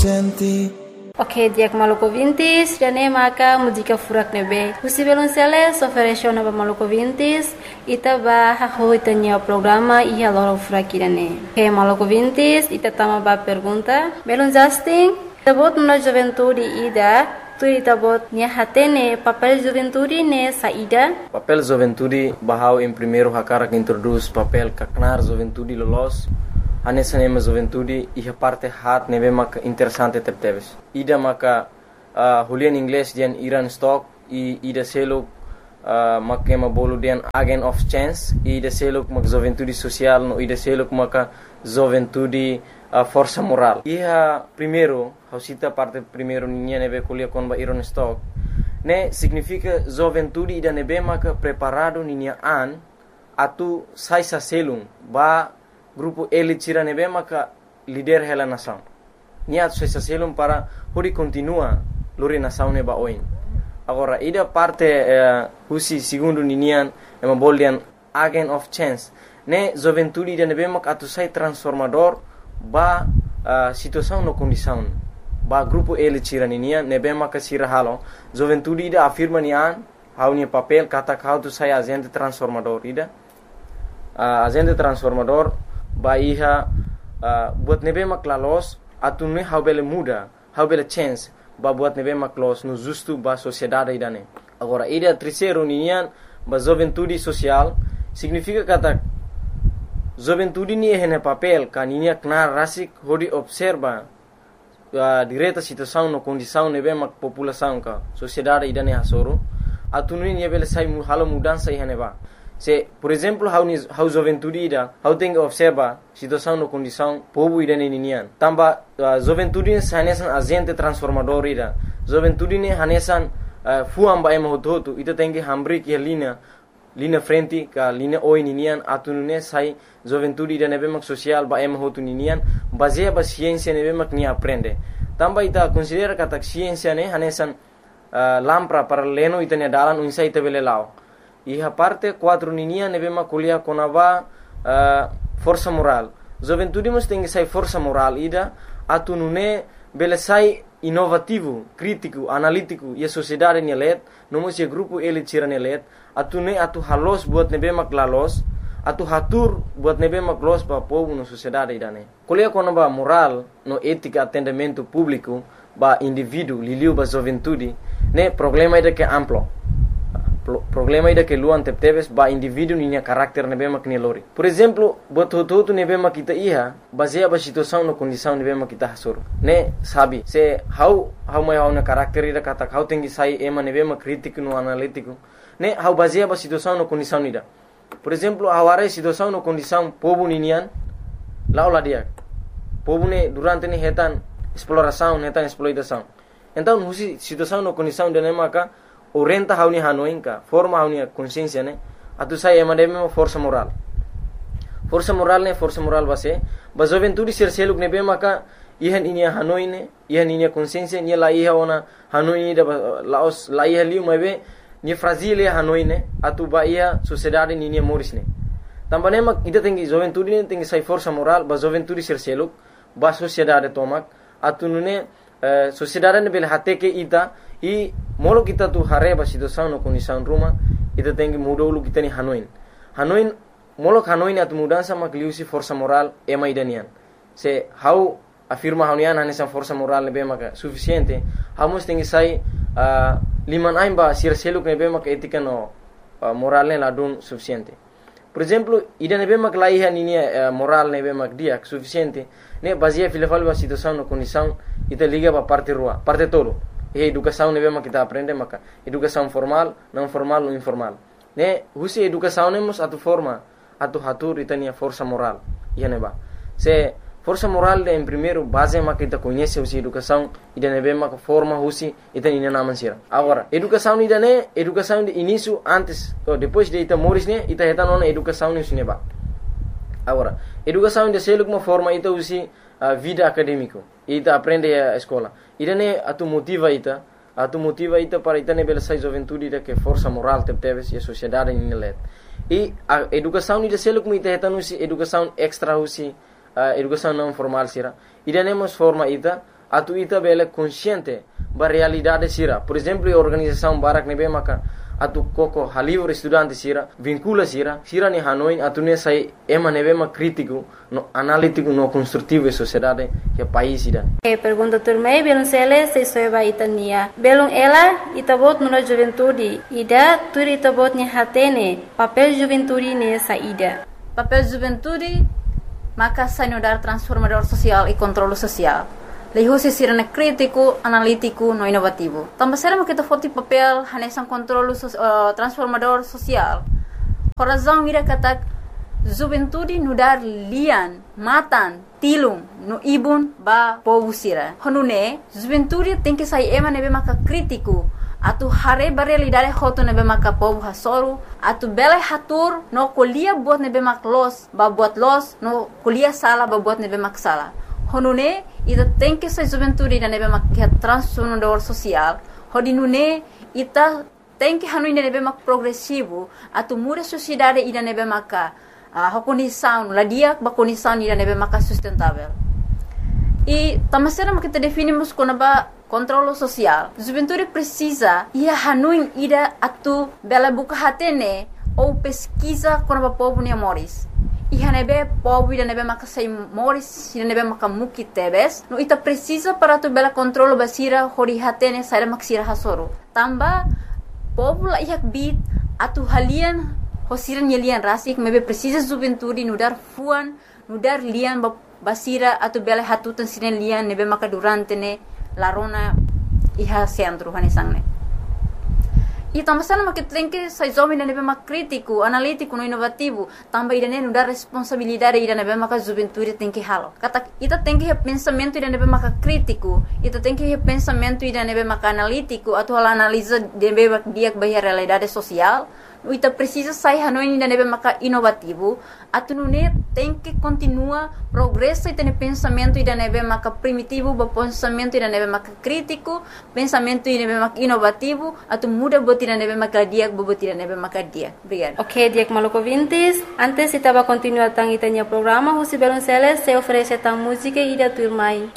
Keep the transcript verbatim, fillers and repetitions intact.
senti. Ok, diak maluco vintis, jane maka mudika furak nebe. Usi belum sele ofereció na maluco vintis, ita ba haho itanya programa iya loro furak irane. Ok, maluco vintis, ita tama ba pergunta. Belum Justin, tabot na juventude ida, tu ita bot nia hatene papel juventude ne saída. Papel juventude bahau em primeiro hakara que introduz papel kaknar juventude lolos. Anessa nema juventude e a parte hat neve maka interessante tepteves. Ida maka uh, hulian inglês dian Iran stock e ida selo uh, maka ma bolu dian agent of chance e ida selo maka juventude social no ida selo maka juventude uh, força moral. E a primeiro, hausita parte primeiro ninha neve kulia kon ba Iran stock. Ne significa juventude ida neve maka preparado ninha an atu sai sa selum ba grupo elite tira nebe maka líder hela nação. Niat suesa selum para hori continua lori nação neba oin. Agora ida parte uh, husi segundo ninian ema boldian agent of chance. Ne juventude ida nebe maka atu sai transformador ba uh, situação no condição. Ba grupo elite tira ninian nebe maka sira halo. Juventude ida afirma nian hau ni papel kata kau tu sai agente transformador ida. Uh, agente transformador ba iha uh, buat nebe maklalos atu ne how bele muda how bele chance ba buat nebe maklos no justo ba sociedade idane. Agora ida terceiro ninian ba juventude social significa kata juventude ni hene papel kaninia knar rasik hodi observa uh, direta situação no condição nebe mak população ka sociedade idane hasoro atu ni bele sai mu halo mudança ihane ba. Se, por exemplo, how ni how juventude ida, how tem observa situação no condição povo ida ninian. Tamba uh, juventude hanesan agente transformador ida. Juventude ne hanesan uh, fuam ba ema hototo ita tem que hambri que linha linha frente ka linha oi ninian atunune sai juventude ida nebe mak social ba ema hotu ninian baseia ba ciência nebe mak ni aprende. Tamba ita considera kata ciência ne hanesan uh, lampra para leno ita ne dalan unsa ita bele lao. E a parte quatro ninia neve ma kuliah konava uh, força moral. Juventude mas tem que sai força moral ida atu nune bele sai inovativo, crítico, analítico e a sociedade nelet, nomos e grupo ele tira nelet, atu ne atu halos buat nebe mak lalos, atu hatur buat nebe mak los pa povo no sociedade idane. Kuliah konava moral no ética atendimento público ba indivíduo liliu ba juventude, ne problema ida que amplo. Problema ida que luan tepteves ba indivíduo ninya karakter nebe mak nelori. Por exemplo, buat hoto nebe mak kita iha baseia ba situação no condição nebe mak kita hasur. Ne sabi se how how mai how na karakter ida kata how tengi sai ema nebe mak crítico no analítico. Ne how baseia ba situação no condição ida. Por exemplo, aware situação no condição povo ninian laula dia. Povo ne durante ne hetan exploração, hetan exploitação. Então, husi situação no condição de nemaka orienta hauni hanoinka forma hauni consciência ne atu sai emademe força moral força moral ne força moral base ba juventude ser seluk ne be maka ihan inia hanoine ihan inia consciência ni la iha ona hanoine da laos la iha liu mabe ni fragile hanoine atu ba ia sociedade ni ni morisne tambane mak ida tengi juventude ne tengi sai força moral ba juventude ser seluk ba sociedade tomak atu nune uh, sociedade ne bel hateke ida e molo kita tu hareba situação no condição ruma ita tengi mudolu kita ni hanoin hanoin molo hanoin atu mudança makliusi força moral ema idanian se how afirma haunian hanesa força moral nebe maka suficiente hamos tengi sai uh, liman aimba sir seluk nebe maka etika no uh, moral ne ladun suficiente. Por exemplo, ida nebe mak laiha ni uh, moral nebe mak dia suficiente ne baseia filafal ba situação no condição ita liga ba parte rua parte todo. E educação nebe mak kita aprende maka educação formal, não formal ou informal. Ne husi educação nemos atu forma atu hatur itania força moral. Ia neba. Se força moral de em primeiro base mak kita conhece husi educação ida nebe mak forma husi itani ina naman sira. Agora, educação ida ne educação de início antes ou depois de ita moris ne ita heta nona educação ne husi neba. Agora, educação de seluk uma forma ita husi uh, vida acadêmico. Ita aprende a escola. Ida ne atu motiva ita, atu motiva ita para ita ne bela sai juventude ita que força moral tepteves e a sociedade ni let. E a educação ida seluk mu ita heta nusi educação extra husi uh, educação não formal sira. Ida ne mos forma ita atu ita bele consciente ba realidade sira. Por exemplo, a organização Barak nebe maka atu koko halivre estudante sira vincula sira sira ni Hanoi atu ne sai ema nebe ma crítico no analítico no construtivo e sociedade que país sira. E pergunta turmei belum sele se soeba itania belum ela itabot no juventude ida turi itabot ni hatene papel juventude ne saída. Papel juventude maka sai no dar transformador social e controle social. Leho se sirene crítico, analítico, no inovativo. Também será que kita foti papel hanesan controle so, uh, transformador social. Por razão ira kata juventude no dar lian, matan, tilung, no ibun ba povo sira. Honune juventude tem que sair ema nebe maka crítico. Atu hare ba realidade hoto nebe maka povo hasoru. Atu bele hatur no kolia buat nebe mak los, ba buat los, no kolia sala ba buat nebe mak sala. Honune ita tem que ser juventude da nebe mak transformador social. Hodinune ita tem que hanu nebe mak progressivo. Atu muda sociedade ida nebe maka uh, condição, la dia ba condição ida nebe maka sustentável. E tamasera mak kita definimos como ba controle social. Juventude precisa ia hanu ida atu bela buka hatene ou pesquisa como ba povo ne amores. Iha nebe povo ida nebe maka sai moris ida nebe maka muki tebes no ita precisa para tu bela controlo basira hori hatene sai maksira hasoro tamba povo la ihak bit atu halian hosiran yelian rasik mebe precisa juventude no dar fuan no dar lian basira atu bela hatutan sinen lian nebe maka durante ne larona iha centro hanesangne. E também sana que tem que sai jovem nebe mak crítico, analítico, no inovativo, também ida não dá responsabilidade ida nebe mak juventude tem que halo. Kata ita tem que pensamento ida nebe mak crítico, ita tem que pensamento ida nebe mak analítico, atau hal analisa nebe mak dia bahia realidade social. Ita precisa sair hanoi ida nebe mak inovativo, atu nune tem que continua progresso ita ne pensamento ida nebe mak primitivo, ba pensamento ida nebe mak crítico, pensamento ida nebe mak inovativo, atu muda bot ida nebe mak dia, bot ida nebe mak dia. Obrigada. Ok, Diak Maluco Vintes. Antes estava continuando itanya programa, Husi Belonceles se oferece tang música e da turma.